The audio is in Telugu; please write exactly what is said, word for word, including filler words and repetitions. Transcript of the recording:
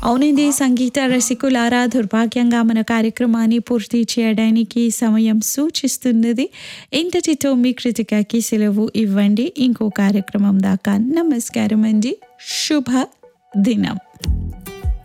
అవునండి. సంగీత రసికులారా, దుర్భాగ్యంగా మన కార్యక్రమాన్ని పూర్తి చేయడానికి సమయం సూచిస్తున్నది. ఇంతటితో మీ కృతికకి సెలవు ఇవ్వండి. ఇంకో కార్యక్రమం దాకా నమస్కారం అండి. శుభ దినం.